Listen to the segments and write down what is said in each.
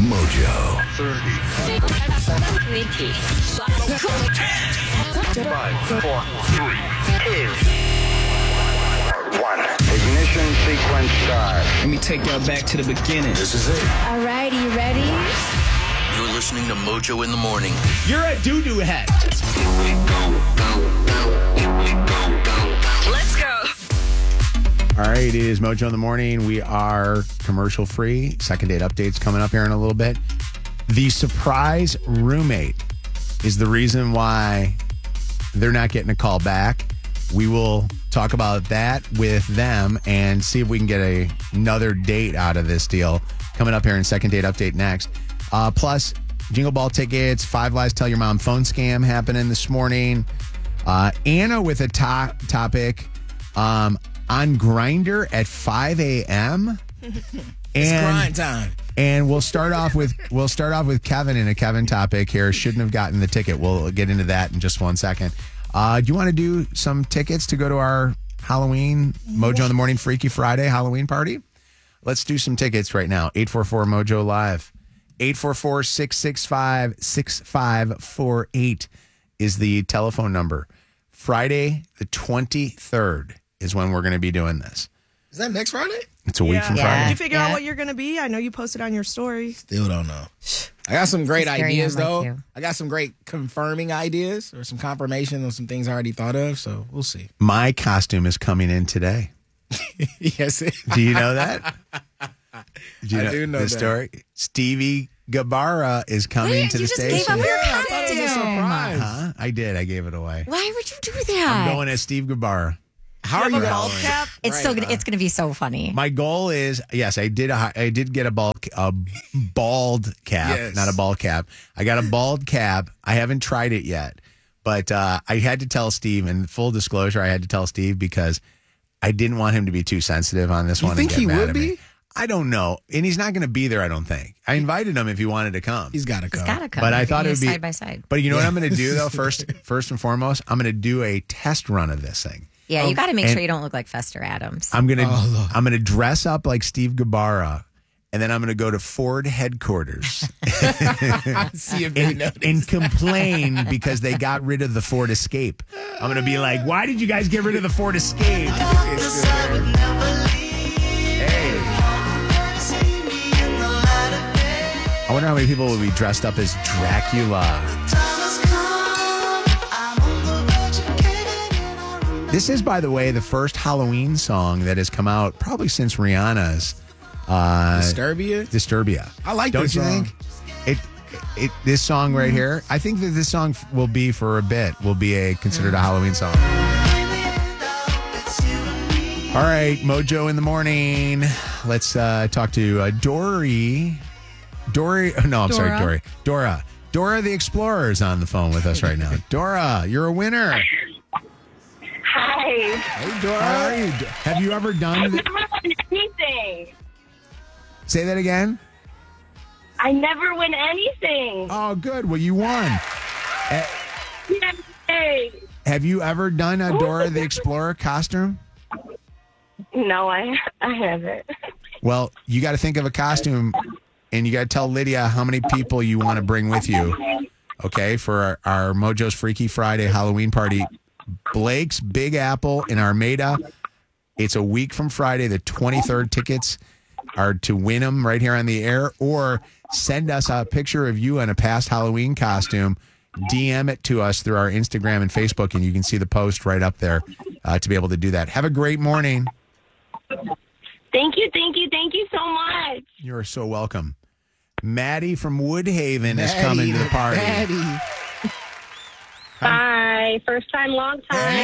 Mojo. 30. 20. 5, 4, 3, 2, 1. Ignition sequence start. Let me take y'all back to the beginning. This is it. All right, you ready? You're listening to Mojo in the Morning. You're a doo-doo head. Let's go. All right, it is Mojo in the Morning. We are commercial free. Second date updates coming up here in a little bit. The surprise roommate is the reason why they're not getting a call back. We will talk about that with them and see if we can get another date out of this deal coming up here in second date update next. Plus, Jingle Ball tickets, 5 Lies Tell Your Mom phone scam happening this morning. Anna with a topic on Grindr at 5 a.m. It's grind time. And we'll start off with Kevin in a Kevin topic here. Shouldn't have gotten the ticket. We'll get into that in just 1 second. Do you want to do some tickets to go to our Halloween Mojo in the Morning Freaky Friday Halloween party? Let's do some tickets right now. 844 Mojo Live. 844-665-6548 is the telephone number. Friday the 23rd is when we're going to be doing this. Is that next Friday? It's a week from Yeah. Friday. Yeah. Did you figure out what you're going to be? I know you posted on your story. Still don't know. I got some great Scary, ideas, unlike though. you. I got some great confirming ideas or some confirmation of some things I already thought of, so we'll see. My costume is coming in today. Yes. Do you know that? I do know the that. story. Stevie Gabbara is coming to the you just station. gave up your I thought it was a surprise. Huh? I did. I gave it away. Why would you do that? I'm going as Steve Gabbara. How are You you have a bald going? cap? It's still gonna. It's gonna be so funny. My goal is, yes, I did get a bald cap, Yes. not a bald cap. I got a bald cap. I haven't tried it yet, but I had to tell Steve, and full disclosure, I had to tell Steve because I didn't want him to be too sensitive on this You one. think and get he mad would at me. be? I don't know, and he's not going to be there. I don't think. I invited him if he wanted to come. He's got to It's come. gotta come. But I thought it would be side by side. But you know what I'm going to do though? First and foremost, I'm going to do a test run of this thing. Yeah, you got to make and- sure you don't look like Fester Adams. I'm gonna Oh, I'm gonna dress up like Steve Gabbara, and then I'm gonna go to Ford headquarters See if they know. and complain because they got rid of the Ford Escape. I'm gonna be like, "Why did you guys get rid of the Ford Escape?" Hey. I wonder how many people will be dressed up as Dracula. This is, by the way, the first Halloween song that has come out probably since Rihanna's Disturbia. I like Don't this you song. think? This song right here, I think that this song will be for a bit, will be considered a Halloween song. All right, Mojo in the Morning. Let's talk to Dory. Sorry, Dora. Dora the Explorer is on the phone with us right now. Dora, you're a winner. Hi. Hey, Dora. How are you? Have you ever done Never win anything. Say that again? I never win anything. Oh, good. Well, you won. Yay. Have you ever done a Dora the Explorer costume? No, I haven't. Well, you got to think of a costume, and you got to tell Lydia how many people you want to bring with you, okay, for our Mojo's Freaky Friday Halloween party. Blake's Big Apple in Armada. It's a week from Friday, the 23rd. Tickets are to win them right here on the air, or send us a picture of you in a past Halloween costume. DM it to us through our Instagram and Facebook, and you can see the post right up there to be able to do that. Have a great morning. Thank you so much. You are so welcome. Maddie from Woodhaven is coming to the party. Maddie. Bye. First time, long time.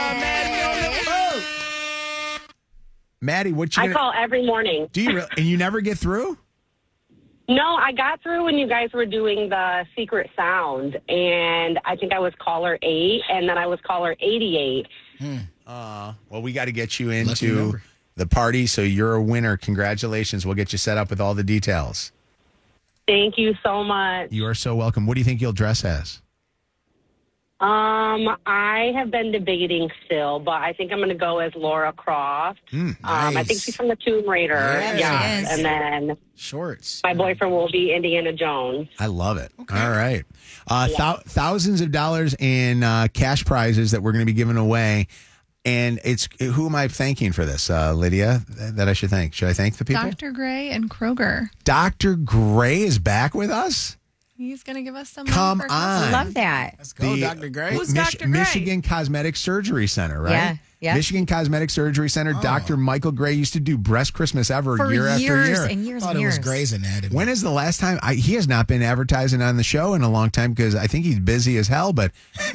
Maddie, what you I gonna, call every morning. do you really, and you never get through? No, I got through when you guys were doing the secret sound, and I think I was caller 8, and then I was caller 88. Well, we got to get you Lucky into number. the party, so you're a winner. Congratulations. We'll get you set up with all the details. Thank you so much. You are so welcome. What do you think you'll dress as? I have been debating still, but I think I'm going to go as Laura Croft. I think Nice. she's from the Tomb Raider. Yeah, she is. And then Shorts. my boyfriend will be Indiana Jones. I love it. All right. Thousands of dollars in cash prizes that we're going to be giving away. And who am I thanking for this, Lydia, that I should thank? Should I thank the people? Dr. Gray and Kroger. Dr. Gray is back with us? He's going to give us some Come money for on. I love that. Let's go, The- Dr. Gray. Who's Dr. Gray? Michigan Cosmetic Surgery Center, right? Yeah, yeah. Michigan Cosmetic Surgery Center. Dr. Michael Gray used to do Breast Christmas Ever For year after years year. and years I thought and it was years. Grey's Anatomy. When is the last time he has not been advertising on the show in a long time because I think he's busy as hell. But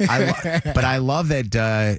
I love that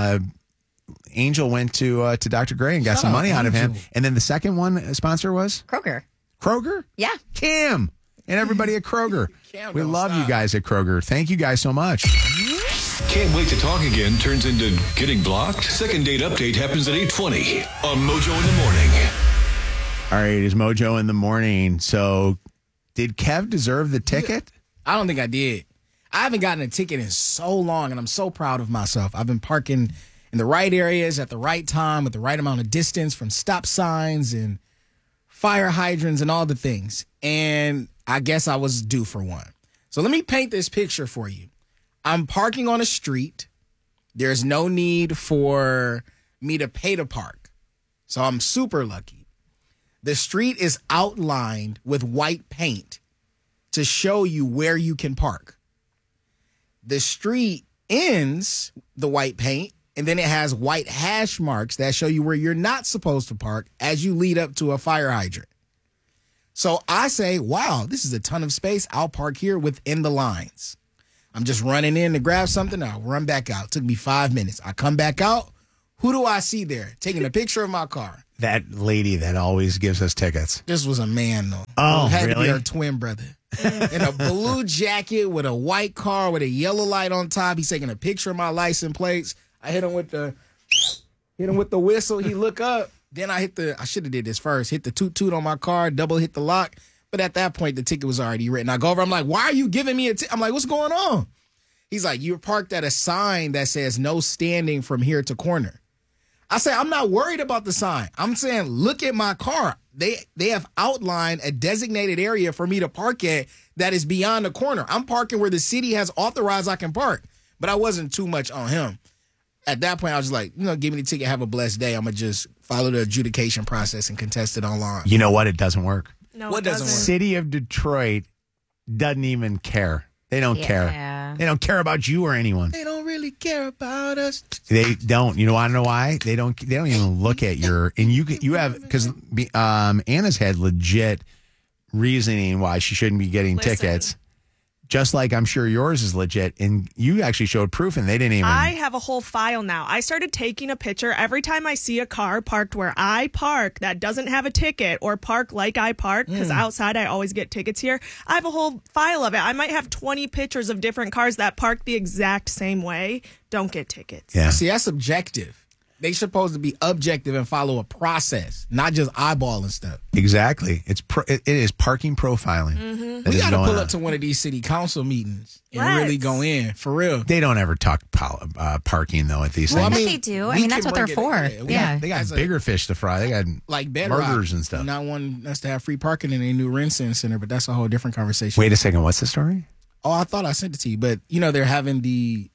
Angel went to Dr. Gray and got Shut some up, money out of him. Angel. And then the second one sponsor was Kroger. Kroger. Yeah. Cam and everybody at Kroger. Cam We don't love you stop. guys at Kroger. Thank you guys so much. Can't wait to talk again turns into getting blocked? Second date update happens at 8:20 on Mojo in the Morning. All right, it's Mojo in the morning. So, did Kev deserve the ticket? I don't think I did. I haven't gotten a ticket in so long, and I'm so proud of myself. I've been parking in the right areas at the right time with the right amount of distance from stop signs and fire hydrants and all the things. And I guess I was due for one. So let me paint this picture for you. I'm parking on a street. There's no need for me to pay to park. So I'm super lucky. The street is outlined with white paint to show you where you can park. The street ends the white paint, and then it has white hash marks that show you where you're not supposed to park as you lead up to a fire hydrant. So I say, wow, this is a ton of space. I'll park here within the lines. I'm just running in to grab something. I'll run back out. Took me 5 minutes. I come back out. Who do I see there? Taking a picture of my car. That lady that always gives us tickets. This was a man, though. Oh, It had to really? be her twin brother. In a blue jacket with a white car with a yellow light on top. He's taking a picture of my license plates. I hit him with the whistle. He look up. Then I should have did this first. Hit the toot on my car, double hit the lock. But at that point, the ticket was already written. I go over, I'm like, why are you giving me a ticket? I'm like, what's going on? He's like, you're parked at a sign that says no standing from here to corner. I say, I'm not worried about the sign. I'm saying, look at my car. They have outlined a designated area for me to park at that is beyond the corner. I'm parking where the city has authorized I can park. But I wasn't too much on him. At that point, I was just like, give me the ticket, have a blessed day. I'm going to just follow the adjudication process and contest it online. You know what? It doesn't work. No, What it doesn't work? City of Detroit doesn't even care. They don't care. Yeah. They don't care about you or anyone. They don't really care about us. They don't. You know, I don't know why. They don't even look at your, and you have, because Anna's had legit reasoning why she shouldn't be getting Listen. tickets. Just like I'm sure yours is legit, and you actually showed proof, and they didn't even. I have a whole file now. I started taking a picture every time I see a car parked where I park that doesn't have a ticket or park like I park, because outside I always get tickets here. I have a whole file of it. I might have 20 pictures of different cars that park the exact same way, don't get tickets. Yeah. See, that's subjective. They supposed to be objective and follow a process, not just eyeballing stuff. Exactly. It is parking profiling. that We is got to going pull on. up to one of these city council meetings and Let's. really go in for real. They don't ever talk parking though at these Well, things. I mean, But they do. I we mean, that's can what they're bring for. it- Yeah. They got as a- bigger fish to fry. They got Like Bedrock. burgers and stuff. Not one us to have free parking in a new Renson Center, but that's a whole different conversation. Wait a second. What's the story? Oh, I thought I sent it to you, but they're having the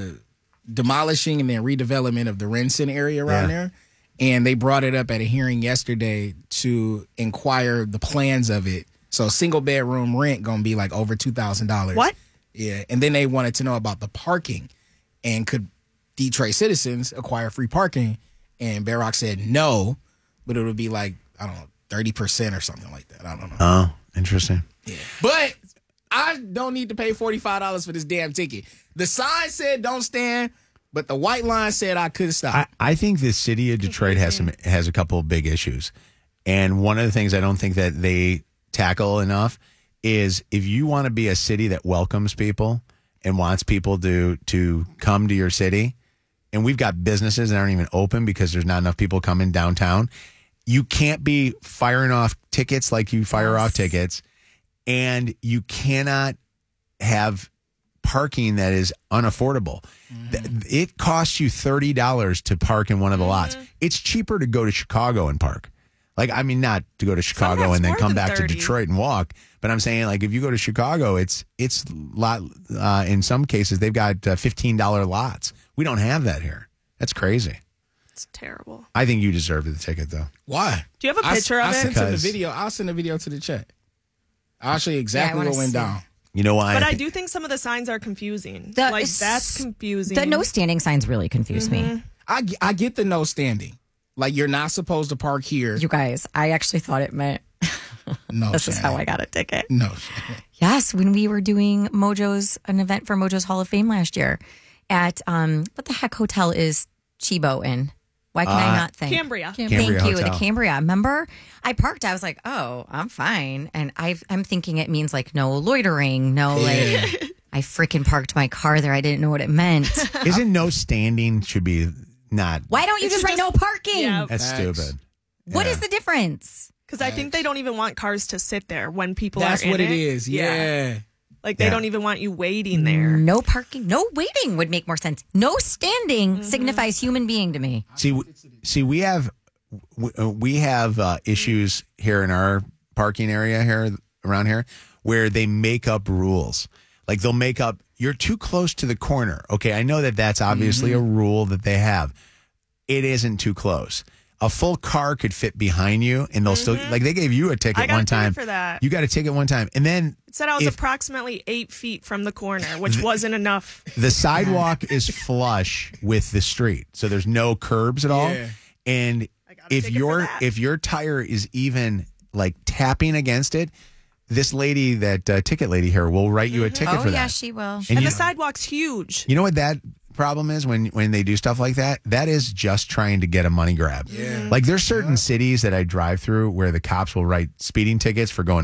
demolishing and then redevelopment of the Renson area around Yeah. there, and they brought it up at a hearing yesterday to inquire the plans of it. So single bedroom rent gonna be like over $2,000. What? Yeah, and then they wanted to know about the parking, and could Detroit citizens acquire free parking? And Bedrock said no, but it would be like, I don't know, 30% or something like that. I don't know. Oh, interesting. But I don't need to pay $45 for this damn ticket. The sign said don't stand, but the white line said I couldn't stop. I think the city of Detroit has a couple of big issues. And one of the things I don't think that they tackle enough is if you want to be a city that welcomes people and wants people to come to your city, and we've got businesses that aren't even open because there's not enough people coming downtown, you can't be firing off tickets like you fire off tickets, and you cannot have parking that is unaffordable. It costs you $30 to park in one of the lots. It's cheaper to go to Chicago and park. Like, I mean, not to go to Chicago Sometimes and then more come than back 30. to Detroit and walk. But I'm saying, like, if you go to Chicago, it's lot. In some cases, they've got $15 lots. We don't have that here. That's crazy. It's terrible. I think you deserve the ticket, though. Why? Do you have a picture of I it? sent him the Because- video. I'll send the video to the chat. I'll show you Yeah, exactly I wanna what went see. down. You know why? But I do think some of the signs are confusing. That's confusing. The no standing signs really confuse me. I get the no standing. Like, you're not supposed to park here. You guys, I actually thought it meant No, this is Shannon. how I got a ticket. No, Shannon. Yes, when we were doing an event for Mojo's Hall of Fame last year at what the heck hotel is Chibo in? Why can I not think? Cambria. Thank Cambria you, the Hotel. Cambria. Remember, I parked. I was like, "Oh, I'm fine," and I'm thinking it means like no loitering, no like. I freaking parked my car there. I didn't know what it meant. Isn't no standing should be not. Why don't you just write no parking? Yeah. That's Facts. stupid. What Yeah. is the difference? Because I think they don't even want cars to sit there when people That's are in what it is. Yeah. Like they Yeah. don't even want you waiting there. No parking, no waiting would make more sense. No standing signifies human being to me. See, we have issues here in our parking area here around here where they make up rules. Like they'll make up, you're too close to the corner. Okay, I know that that's obviously a rule that they have. It isn't too close. A full car could fit behind you, and they'll still like they gave you a ticket I got one a ticket time. for that. You got a ticket one time, and then It said I was if approximately 8 feet from the corner, which wasn't enough. the sidewalk is flush with the street, so there's no curbs at all. Yeah. And I got a if ticket for that. your tire is even like tapping against it, this lady, that ticket lady here, will write you a ticket Oh for yeah, that. she will. And you- the sidewalk's huge. You know what that problem is when they do stuff like that? That is just trying to get a money grab. Yeah. Like there's certain cities that I drive through where the cops will write speeding tickets for going